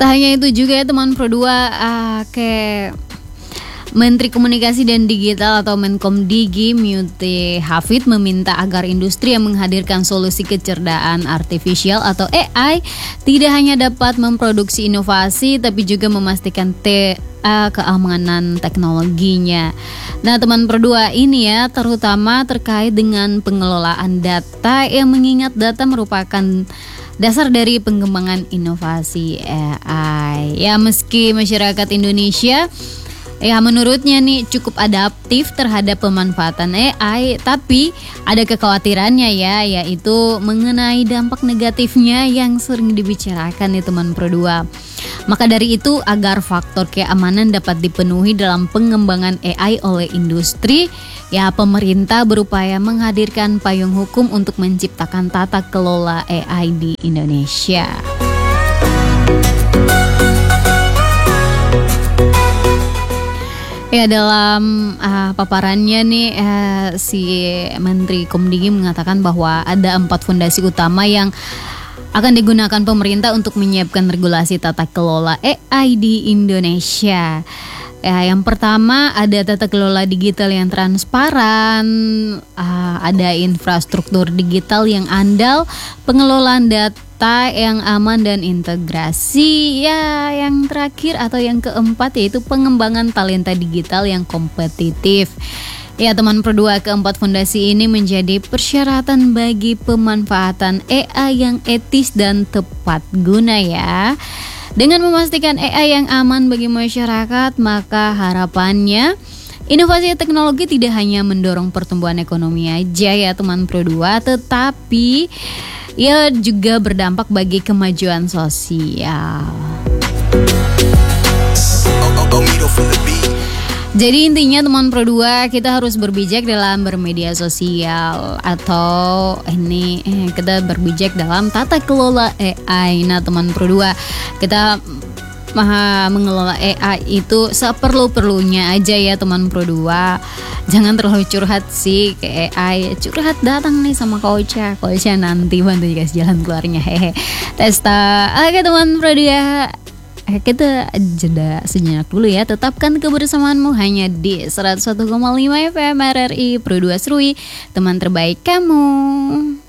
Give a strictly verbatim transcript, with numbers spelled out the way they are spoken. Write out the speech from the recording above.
Tak hanya itu juga ya teman Pro dua, uh, kayak Menteri Komunikasi dan Digital atau Menkomdigi Muti Hafid meminta agar industri yang menghadirkan solusi kecerdaan artifisial atau A I tidak hanya dapat memproduksi inovasi tapi juga memastikan te, uh, keamanan teknologinya. Nah teman Pro dua ini ya terutama terkait dengan pengelolaan data yang mengingat data merupakan dasar dari pengembangan inovasi A I. Ya meski masyarakat Indonesia ya menurutnya nih cukup adaptif terhadap pemanfaatan A I, tapi ada kekhawatirannya ya, yaitu mengenai dampak negatifnya yang sering dibicarakan nih teman Pro dua. Maka dari itu agar faktor keamanan dapat dipenuhi dalam pengembangan A I oleh industri, ya pemerintah berupaya menghadirkan payung hukum untuk menciptakan tata kelola A I di Indonesia. Ya dalam uh, paparannya nih uh, si Menteri Komdigi mengatakan bahwa ada empat fondasi utama yang akan digunakan pemerintah untuk menyiapkan regulasi tata kelola A I di Indonesia. Ya, yang pertama ada tata kelola digital yang transparan, uh, ada infrastruktur digital yang andal, pengelolaan data yang aman dan integrasi. Ya, yang terakhir atau yang keempat yaitu pengembangan talenta digital yang kompetitif. Ya teman Pro dua, keempat fondasi ini menjadi persyaratan bagi pemanfaatan A I yang etis dan tepat guna ya. Dengan memastikan A I yang aman bagi masyarakat, maka harapannya inovasi teknologi tidak hanya mendorong pertumbuhan ekonomi aja ya teman Pro dua, tetapi ya juga berdampak bagi kemajuan sosial. Jadi intinya teman Pro dua, kita harus berbijak dalam bermedia sosial atau ini eh, kita berbijak dalam tata kelola A I. Nah teman Pro dua, kita maha mengelola A I itu seperlu-perlunya aja ya teman Pro dua. Jangan terlalu curhat sih ke A I. Curhat datang nih sama Kocha. Kocha nanti bantu dikasih jalan keluarnya. Hehe. Testa. Oke teman Pro dua, kita jeda sejenak dulu ya. Tetapkan kebersamaanmu hanya di seratus satu koma lima F M R R I Pro dua Serui, teman terbaik kamu.